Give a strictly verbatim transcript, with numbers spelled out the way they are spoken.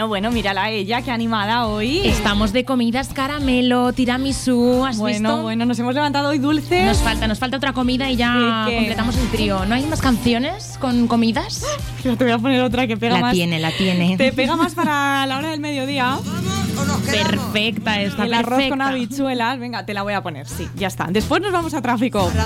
Bueno, bueno, mírala a ella, qué animada hoy. Estamos de comidas, caramelo, tiramisú, ¿has bueno, visto? Bueno, nos hemos levantado hoy dulces. Nos falta, nos falta otra comida y ya ¿Qué, qué? completamos el trío. ¿No hay más canciones con comidas? Te voy a poner otra que pega la más. La tiene, la tiene. Te pega más para la hora del mediodía. Perfecta esta, El perfecta. arroz con habichuelas. Venga, te la voy a poner, sí, ya está. Después nos vamos a tráfico.